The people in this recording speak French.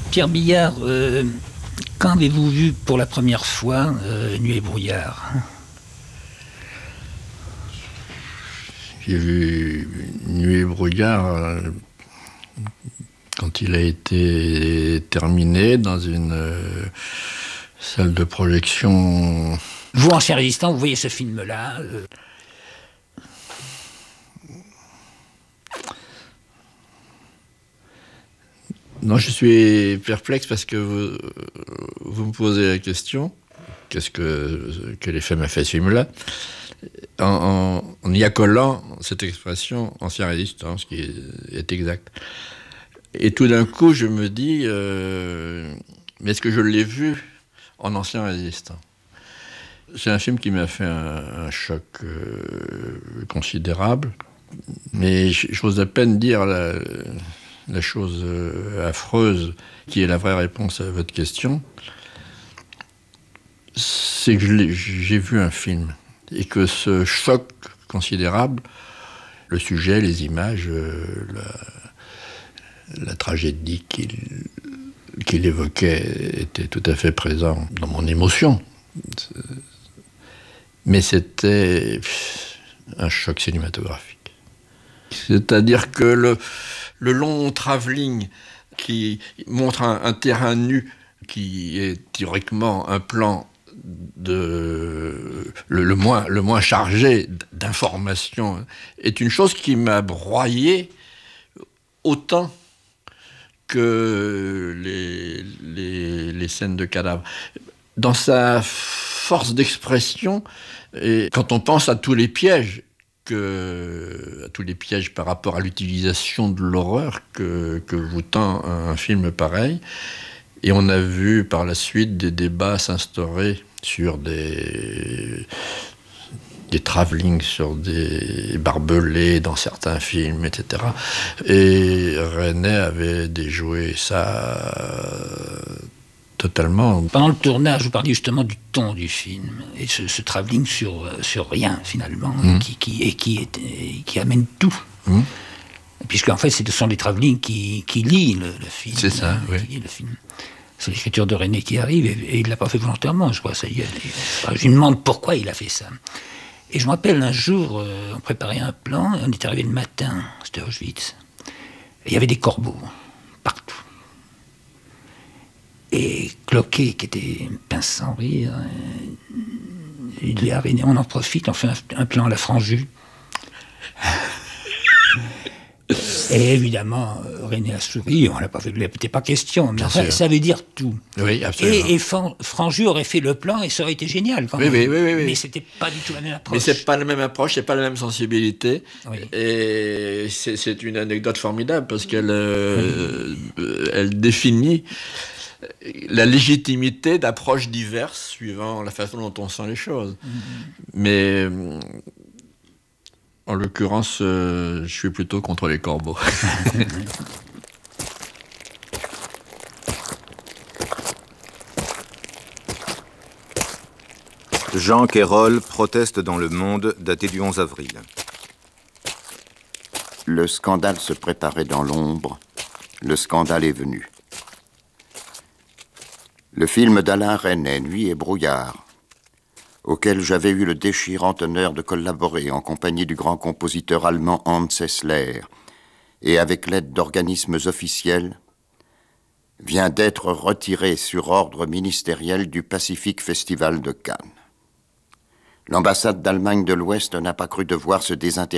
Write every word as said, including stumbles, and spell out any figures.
Pierre Billard, euh, quand avez-vous vu pour la première fois euh, Nuit et brouillard ? J'ai vu Nuit et brouillard euh, quand il a été terminé dans une euh, salle de projection. Vous, ancien résistant, vous voyez ce film-là euh... Non, je suis perplexe parce que vous, vous me posez la question, qu'est-ce que, quel effet m'a fait ce film-là, en, en, en y accolant cette expression ancien résistant, ce qui est, est exact. Et tout d'un coup, je me dis, euh, mais est-ce que je l'ai vu en ancien résistant ? C'est un film qui m'a fait un, un choc euh, considérable, mais j'ose à peine dire la, la chose euh, affreuse qui est la vraie réponse à votre question, c'est que je j'ai vu un film et que ce choc considérable, le sujet, les images, euh, la, la tragédie qu'il qu'il évoquait était tout à fait présent dans mon émotion. Mais c'était un choc cinématographique. C'est-à-dire que le, le long travelling qui montre un, un terrain nu qui est théoriquement un plan de, le, le, moins, le moins chargé d'informations est une chose qui m'a broyé autant que les, les, les scènes de cadavres. Dans sa force d'expression, et quand on pense à tous les pièges, que, à tous les pièges par rapport à l'utilisation de l'horreur que, que vous tend un film pareil, et on a vu par la suite des débats s'instaurer sur des, des travelling, sur des barbelés dans certains films, et cetera. Et René avait déjoué ça totalement. Pendant le tournage, vous parliez justement du ton du film, et ce, ce travelling sur, sur rien, finalement, mmh. qui, qui, et qui, est, et qui amène tout. Mmh. Puisqu'en fait, ce sont les travelling qui, qui lient le, le film. C'est ça, hein, oui. Qui lient le film. C'est l'écriture de René qui arrive, et, et il ne l'a pas fait volontairement, je crois. Ça y est, enfin, je lui demande pourquoi il a fait ça. Et je me rappelle un jour, euh, on préparait un plan, on est arrivé le matin, c'était Auschwitz, et il y avait des corbeaux, partout. Et Cloquet, qui était pince sans rire, il dit à René, on en profite, on fait un, un plan à la Franju. Et évidemment, René a souri, on l'a pas fait, il n'était pas question, mais enfin, ça veut dire tout. Oui, absolument. Et, et Franju aurait fait le plan et ça aurait été génial quand oui, même. Oui, oui, oui, oui. Mais c'était pas du tout la même approche. Mais c'est pas la même approche, c'est pas la même sensibilité. Oui. Et c'est, c'est une anecdote formidable parce qu'elle euh, elle définit la légitimité d'approches diverses suivant la façon dont on sent les choses. Mm-hmm. Mais en l'occurrence, euh, je suis plutôt contre les corbeaux. Jean Quérol proteste dans Le Monde, daté du onze avril. Le scandale se préparait dans l'ombre. Le scandale est venu. Le film d'Alain Resnais, Nuit et brouillard, auquel j'avais eu le déchirant honneur de collaborer en compagnie du grand compositeur allemand Hans Eisler et avec l'aide d'organismes officiels, vient d'être retiré sur ordre ministériel du Pacific Festival de Cannes. L'ambassade d'Allemagne de l'Ouest n'a pas cru devoir se désintéresser